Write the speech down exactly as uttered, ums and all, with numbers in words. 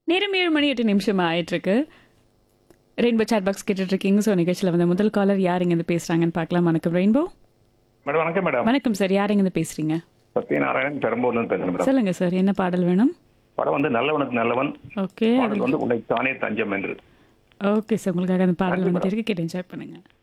நேரம் ஏழு மணி எட்டு நிமிஷம் ஆயிட்டிருக்கு. ரெயின்போ சாட் பாக்ஸ் கேட்டுட்டு இருக்கீங்க. ஸோ நிகழ்ச்சியில் வந்து முதல் காலர் யார் இங்கேருந்து பேசுகிறாங்கன்னு பார்க்கலாம். வணக்கம் ரெயின்போ. மேடம் வணக்கம் மேடம். வணக்கம் சார், யார் இங்கேருந்து பேசுகிறீங்க? சத்யநாராயணன் பெரம்பூர்லேருந்து பேசுகிறேன் மேடம். சொல்லுங்கள் சார், என்ன பாடல் வேணும்? படம் வந்து நல்லவனுக்கு நல்லவன். ஓகே, பாடல் வந்து உன்னை தானே தஞ்சம் என்று. ஓகே சார், உங்களுக்காக அந்த பாடல் வந்துட்டு இருக்கு, கேட்டு என்ஜாய் பண்ணுங்கள்.